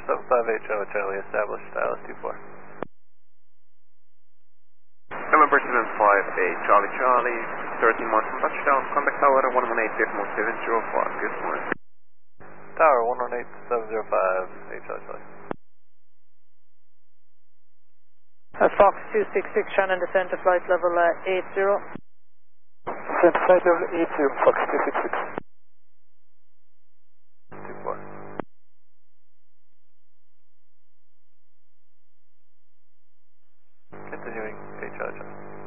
758 Charlie established, LS24. November 758 Charlie, 13 miles from touchdown, contact tower 118.705, good morning. Tower 118.705, Charlie. Fox 266, Shannon, descend to flight level 80. Descend to flight level 80, Fox 266. 24. Continuing, Charlie.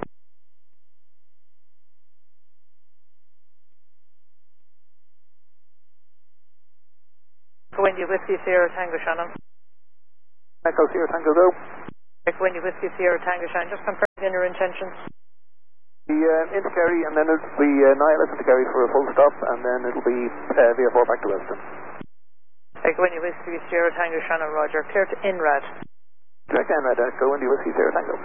Windy Whiskey Sierra Tango Shannon. Echo Sierra Tango Go. Windy Whiskey Sierra Tango Shannon, just confirming your intentions. Into Kerry, and then it'll be Niall into Kerry for a full stop, and then it'll be VF4 back to Weston. Windy Whiskey Sierra Tango Shannon, Roger. Clear to INRAD. Direct INRAD, Echo Windy Whiskey Sierra Tango.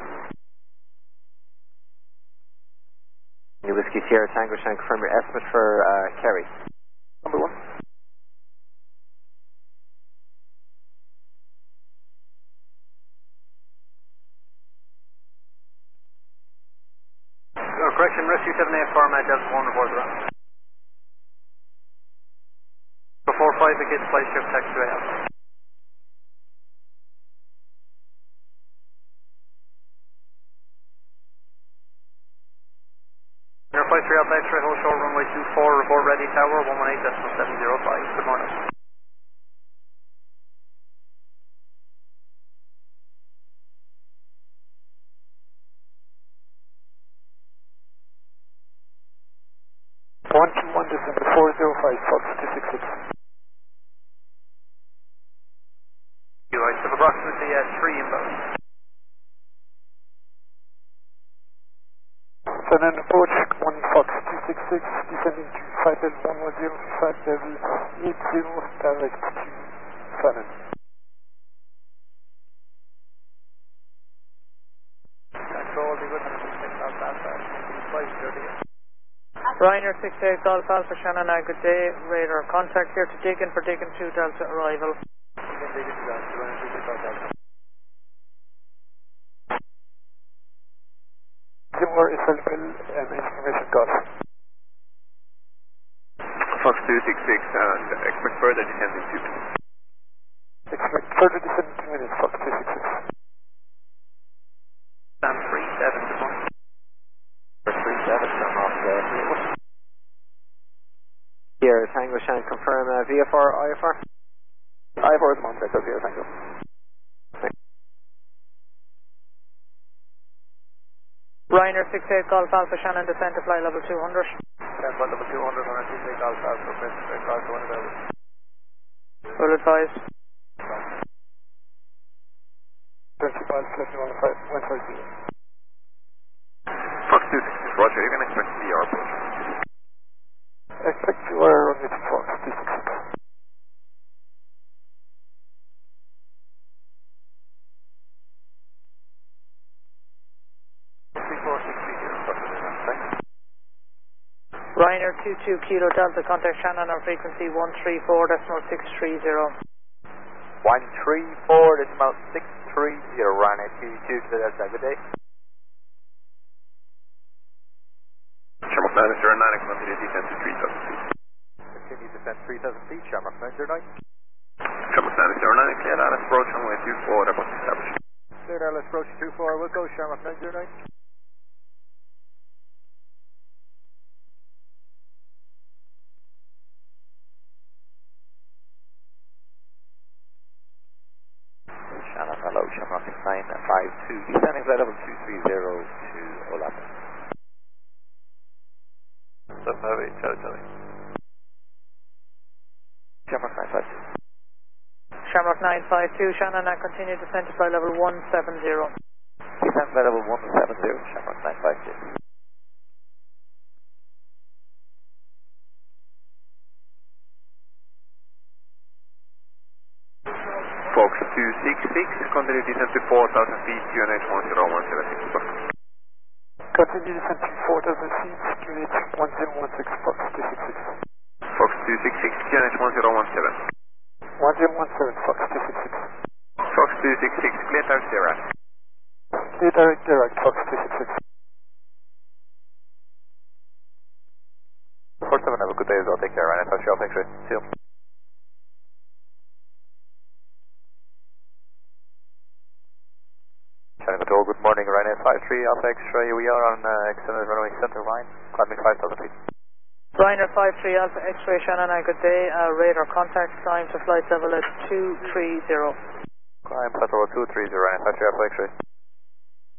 Windy Whiskey Sierra Tango Shannon, confirm your estimate for Kerry. Number 1. Correction, Rescue 784, Mad Delta 1, report around. Before 5 against flight shift, taxi to AL. Air Flight 3 Alpha X-ray, hold short runway 24, report ready, tower 118.705, good morning. December 405, Fox 266. You have approximately 3 inbound. So then approach 1 Fox 266, descending to flight level 110, flight level 80, direct to Shannon. Control, be good. Flight 30. Ryanair 68 Golf Alpha Shannon, good day. Radar contact here to Diggin for Diggin 2 Delta arrival. Timor is available and information Golf. Fox 266 and expect further descent in 2 minutes. Expect further descent in 2 minutes, Fox 266. Stand 37 to 1. 37, turn off the Sierra Tango Shannon, confirm VFR, IFR? IFR is on Echo Sierra Tango. Ryanair 68 Golf Alpha Shannon, descend to flight level 200. Descent flight level 200 on a 68 Golf Alpha, Pacific Golf 1 available. Will advise. Principal, flight 150. Fox 266, Roger, you can expect VR approach. Expect you are on it, Fox 266. Ryanair 22 Kilo Delta, contact Shannon on frequency 134.630. 134.630, Ryanair 22 Kilo Delta, good day. Shamrock 909, continue descent to 3,000 feet. Continue descent 3,000 feet, Shamrock 909. Shamrock 909, clear LS approach runway 24, airport established. Clear LS approach 24, we'll go Shamrock 909. Shannon, hello, Shamrock 952, descending flight level 230 to Olapa. 758 Charlie. Shamrock 952. Shamrock 952, Shannon, and continue descent to flight level 170. Descent flight level 170, Shamrock 952. Fox 266, continue descent to 4,000 feet, QNH 10176. Continue descent to 4,000 feet, QNH 1016, Fox 266. Fox 266, QNH 1017. 1017, Fox 266. 266, clear direct direct. Clear direct, Fox 266. 47, have a good day as well. Take care, Ryan. Touch you off X-ray. See you. Channel Control, good morning, Ryan 53 Alpha X-ray. We are on extended runway center line, climbing 5,000 feet. Ryanair 53 Alpha X-ray, Shannon, good day. Radar contact, climb to flight level at 230. Climb flight level 230, Ryan 53 Alpha X-ray.